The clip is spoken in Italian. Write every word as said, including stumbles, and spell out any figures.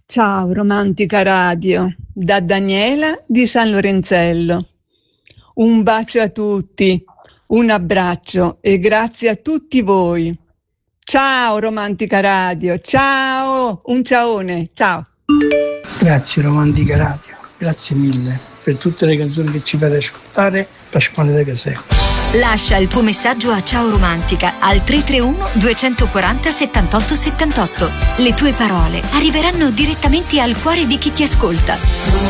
Ciao Romantica Radio, da Daniela di San Lorenzello. Un bacio a tutti, un abbraccio e grazie a tutti voi. Ciao Romantica Radio, ciao, un ciaone, ciao. Grazie Romantica Radio, grazie mille per tutte le canzoni che ci fate ascoltare. Pasquale da Caserta. Lascia il tuo messaggio a Ciao Romantica al tre tre uno due quattro zero settantotto settantotto. Le tue parole arriveranno direttamente al cuore di chi ti ascolta.